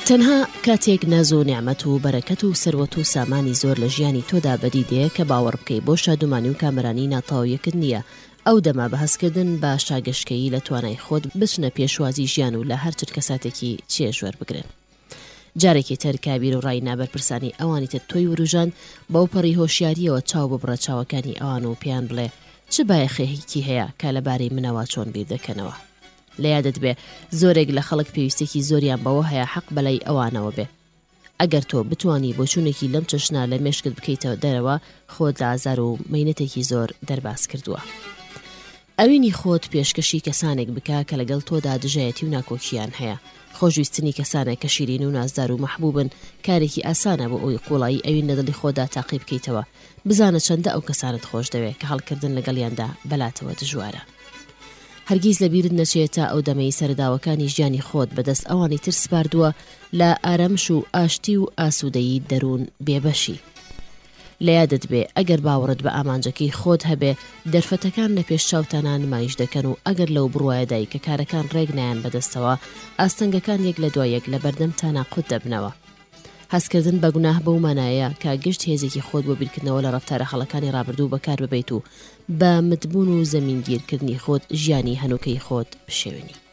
تەنها کاتێک ناز و نیعمەت و بەرەکەت و سەروەت و سامانی زۆر لە ژیانی تۆدا بەدیدەیە کە باوەڕ بکەی بۆ شادومانی و کامرانی ناتەواویەکت نییە، ئەو دەما بە هەستکردن بە شاگەشتکەیی لە توانای خۆت بچنە پێشوازی ژیان و لە هەر چ کەساتێکی چێژوەر بگرن. جارێکی تر کابیر و ڕای نابەرپرسانی ئەوانی تر تۆی وروژان بەو پەڕی هۆشیاریەوە چاو ببڕە چاوەکانی ئەوان و پێیان بڵێ چ بایەخێکی هەیە کە لەبارەی منەوە چۆن بیر دەکەنەوە. لە یادت بێ زۆرێک لە خەڵک پێویستێکی زۆریان بەوە هەیە حەق بەلای ئەوانەوە بێ. ئەگەر تۆ بتوانی بۆچوونێکی لەم چەشنا لە مێشکت بکەیتەوە دەرەوە، خۆت لە ئازار و مەینەتێکی زۆر دەرباز کردووە. ئەوینی خۆت پێشکەشی کەسانێک بکە کە لەگەڵ تۆدا دژایەتی و ناکۆکیان هەیە. خۆشویستنی کەسانێک کە شیرین و نازدار و مەحبوبن کارێکی ئاسانە بۆ ئەوی قوڵایی ئەوین لە دڵی خۆدا تاقی بکەیتەوە. بزانە چەندە ئەو کەسانت خۆش دەوێت کە هەڵکردن لەگەڵیاندا بەلاتەوە دژوارە. هەرگیز لەبیرت نەچێت تا ئەو دەمەی سەرداوەکانی ژیانی خۆت بەدەست ئەوانی تر سپاردووە لە ئارەمش و ئاشتی و ئاسوودەیی دەروون بێبەشی. لە یادت بێ ئەگەر باوەڕت بە ئامانجەکەی خۆت هەبێ، دەرفەتەکان لە پێش چاوتانە نمایش دەکەن و ئەگەر لەو بڕوایەدای کە کارەکان ڕێک نایان بەدەستەوە، ئاستەنگەکان یەک لە دوای یەک لە بەردەم تاناقوت دەبنەوە. هەستکردن بە گوناه بەو مانایە کە گشت هێزێکی خۆت بۆ بیرکردنەوە لە ڕەفتارە خەڵەکانی ڕابردوو بەکار ببەیت و بە متبوون و زەمینگیرکردنی خۆت ژیانی هەنووکەی خۆت بشێوێنی.